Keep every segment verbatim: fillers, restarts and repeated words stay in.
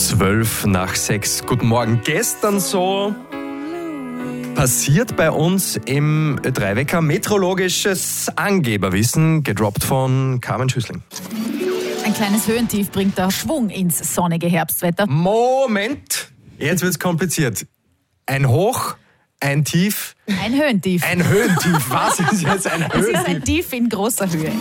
Zwölf nach sechs. Guten Morgen. Gestern so passiert bei uns im Ö drei Wecker meteorologisches Angeberwissen, gedroppt von Carmen Schüssling. Ein kleines Höhentief bringt da Schwung ins sonnige Herbstwetter. Moment, jetzt wird's kompliziert. Ein Hoch, ein Tief, Ein Höhentief. ein Höhentief. Was ist jetzt ein Es ist ein Höhentief? Tief in großer Höhe.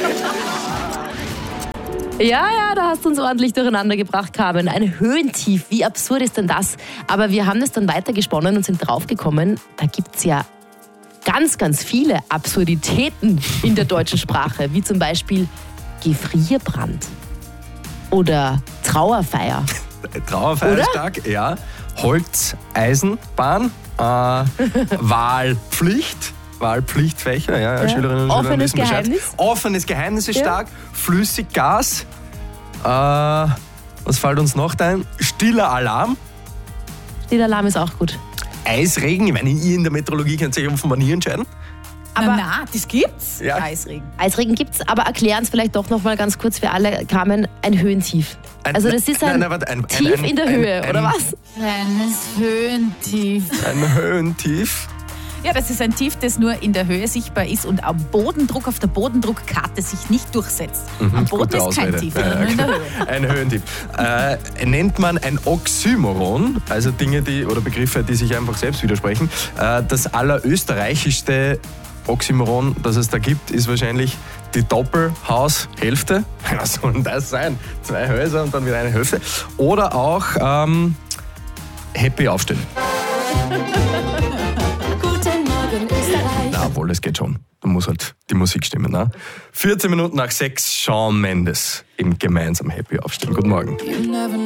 Ja, ja, da hast du uns ordentlich durcheinander gebracht, Carmen. Ein Höhentief, wie absurd ist denn das? Aber wir haben das dann weitergesponnen und sind draufgekommen, da gibt's ja ganz, ganz viele Absurditäten in der deutschen Sprache, wie zum Beispiel Gefrierbrand oder Trauerfeier. Trauerfeier Oder? stark, ja. Holzeisenbahn, äh, Wahlpflicht. Wahlpflichtfächer, ja, ja. Ja. Schülerinnen und Schüler Offenes wissen Bescheid. Geheimnis. Offenes Geheimnis ist Ja. stark. Flüssiggas. Äh, was fällt uns noch ein? Stiller Alarm. Der Alarm ist auch gut. Eisregen. Ich meine, ihr in der Meteorologie könnt sich offenbar nie entscheiden. Aber Aber- na, na, das gibt's. Ja. Eisregen. Eisregen gibt's, aber erklären es vielleicht doch noch mal ganz kurz für alle, Carmen, ein Höhentief. Ein- Also das ist ein nein, nein, warte, ein- Tief ein- in der ein- Höhe, ein- oder was? Kleines Höhentief. Ein Höhentief. Ja, das ist ein Tief, das nur in der Höhe sichtbar ist und am Bodendruck, auf der Bodendruckkarte sich nicht durchsetzt. Am Boden Gute ist kein Ausrede. Tief, Ja, sondern nur in der Höhe. Ein Höhentief. Äh, nennt man ein Oxymoron, also Dinge, die oder Begriffe, die sich einfach selbst widersprechen. Äh, das allerösterreichischste Oxymoron, das es da gibt, ist wahrscheinlich die Doppelhaushälfte. Was soll denn das sein? Zwei Häuser und dann wieder eine Hälfte. Oder auch ähm, Happy aufstehen. Guten Morgen Österreich. Na, obwohl, das geht schon. Da muss halt die Musik stimmen. Ne? vierzehn Minuten nach sechs, Shawn Mendes im gemeinsamen Happy aufstehen. Guten Morgen.